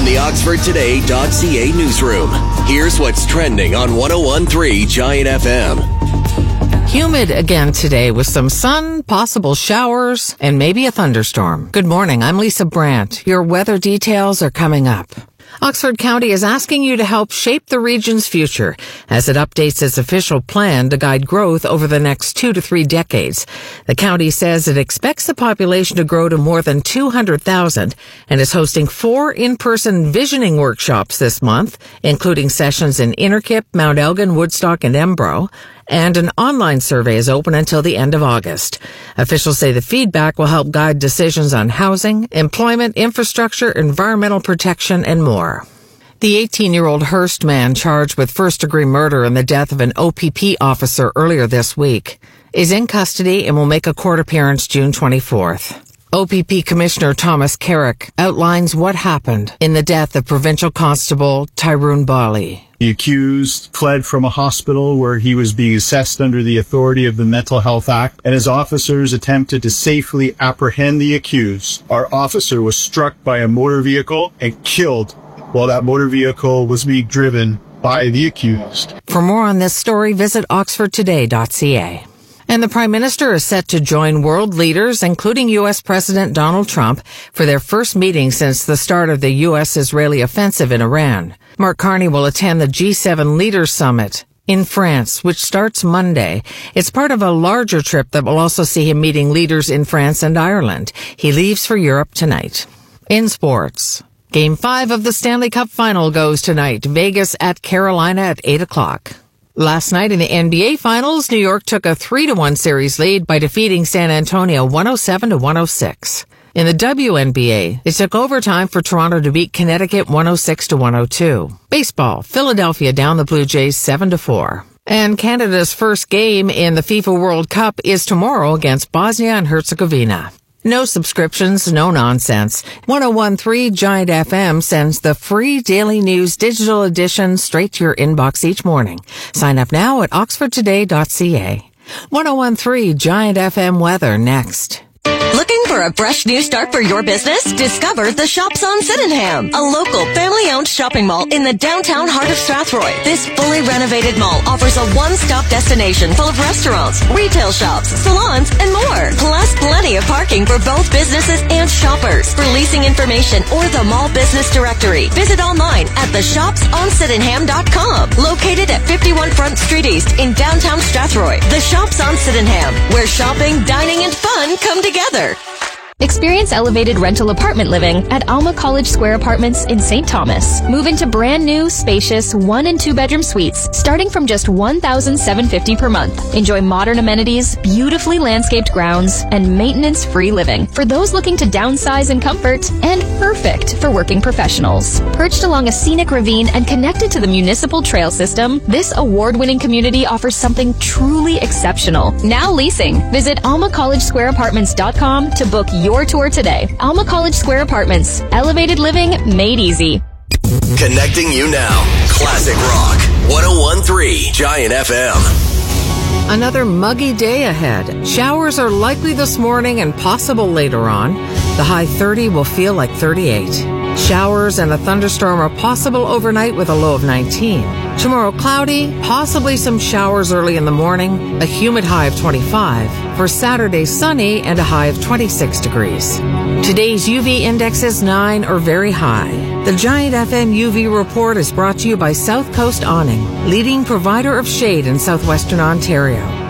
the OxfordToday.ca newsroom. Here's what's trending on 101.3 Giant FM. Humid again today with some sun, possible showers, and maybe a thunderstorm. Good morning, I'm Lisa Brandt. Your weather details are coming up. Oxford County is asking you to help shape the region's future as it updates its official plan to guide growth over the next 2 to 3 decades. The county says it expects the population to grow to more than 200,000 and is hosting 4 in-person visioning workshops this month, including sessions in Innerkip, Mount Elgin, Woodstock, and Embro. And an online survey is open until the end of August. Officials say the feedback will help guide decisions on housing, employment, infrastructure, environmental protection, and more. The 18-year-old Hearst man charged with first-degree murder in the death of an OPP officer earlier this week is in custody and will make a court appearance June 24th. OPP Commissioner Thomas Carrick outlines what happened in the death of Provincial Constable Tyrone Bali. The accused fled from a hospital where he was being assessed under the authority of the Mental Health Act, and as officers attempted to safely apprehend the accused, our officer was struck by a motor vehicle and killed while that motor vehicle was being driven by the accused. For more on this story, visit oxfordtoday.ca. And the Prime Minister is set to join world leaders, including U.S. President Donald Trump, for their first meeting since the start of the U.S.-Israeli offensive in Iran. Mark Carney will attend the G7 Leaders Summit in France, which starts Monday. It's part of a larger trip that will also see him meeting leaders in France and Ireland. He leaves for Europe tonight. In sports, Game 5 of the Stanley Cup Final goes tonight. Vegas at Carolina at 8 o'clock. Last night in the NBA Finals, New York took a 3-1 series lead by defeating San Antonio 107-106. In the WNBA, it took overtime for Toronto to beat Connecticut 106-102. Baseball, Philadelphia down the Blue Jays 7-4. And Canada's first game in the FIFA World Cup is tomorrow against Bosnia and Herzegovina. No subscriptions, no nonsense. 101.3 Giant FM sends the free Daily News digital edition straight to your inbox each morning. Sign up now at oxfordtoday.ca. 101.3 Giant FM weather next. Looking for a fresh new start for your business? Discover the Shops on Sydenham, a local family-owned shopping mall in the downtown heart of Strathroy. This fully renovated mall offers a one-stop destination full of restaurants, retail shops, salons, and more. Plus plenty of parking for both businesses and shoppers. For leasing information or the mall business directory, visit online at theshopsonsydenham.com. Located at 51 Front Street East in downtown Strathroy. The Shops on Sydenham, where shopping, dining, and fun come together. Experience elevated rental apartment living at Alma College Square Apartments in St. Thomas. Move into brand new, spacious 1- and 2-bedroom suites starting from just $1,750 per month. Enjoy modern amenities, beautifully landscaped grounds, and maintenance-free living for those looking to downsize in comfort, and perfect for working professionals. Perched along a scenic ravine and connected to the municipal trail system, this award-winning community offers something truly exceptional. Now leasing. Visit almacollegesquareapartments.com to book your tour today. Alma College Square Apartments. Elevated living made easy. Connecting you now. Classic Rock. 101.3 Giant FM. Another muggy day ahead. Showers are likely this morning and possible later on. The high 30 will feel like 38. Showers and a thunderstorm are possible overnight with a low of 19. Tomorrow cloudy, possibly some showers early in the morning, a humid high of 25. For Saturday, sunny and a high of 26 degrees. Today's UV index is 9 or very high. The Giant FM UV report is brought to you by South Coast Awning, leading provider of shade in southwestern Ontario.